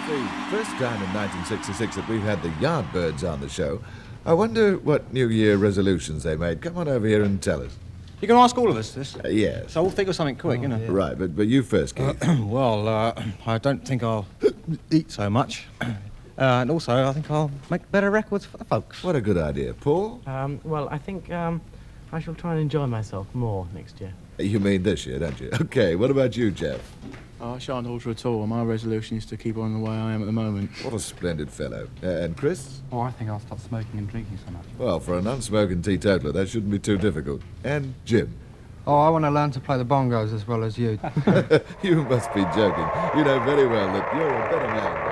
the first time in 1966 that we've had the Yardbirds on the show. I wonder what New Year resolutions they made. Come on over here and tell us. You're going to ask all of us this? Yes. So we'll think of something quick, you know. Yeah. Right, but you first, Keith. I don't think I'll eat so much. And also, I think I'll make better records for the folks. What a good idea. Paul? Well, I think I shall try and enjoy myself more next year. You mean this year, don't you? Okay, what about you, Jeff? Oh, I shan't alter at all. My resolution is to keep on the way I am at the moment. What a splendid fellow. And Chris? Oh, I think I'll stop smoking and drinking so much. Well, for a non-smoking teetotaler, that shouldn't be too difficult. And Jim? Oh, I want to learn to play the bongos as well as you. You must be joking. You know very well that you're a better man